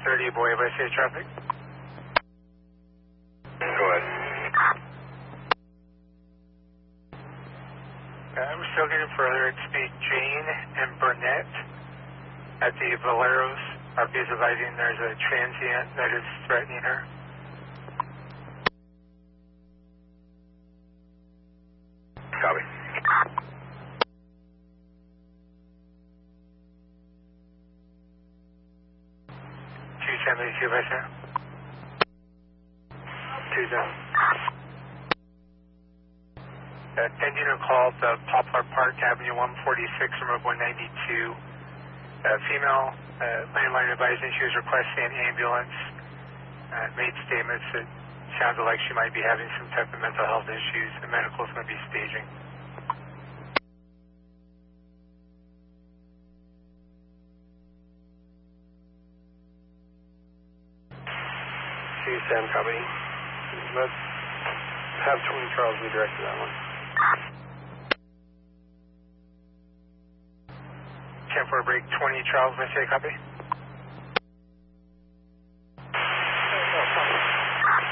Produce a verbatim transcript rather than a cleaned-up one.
thirty, Boy by State Traffic. Go ahead. Uh, we're still getting further. It's the Jane and Burnett at the Valeros. R P is advising there's a transient that is threatening her. Copy. two seventy-two by Sam. two seven. Attending a call to Poplar Park Avenue one forty-six, room one ninety-two. Uh, female uh, landline advising she was requesting an ambulance. Uh, made statements that sounded like she might be having some type of mental health issues. The medical is going to be staging. two Sam, copy. Let's have twenty Charles redirect to that one. ten four break, twenty Charles, may I say copy?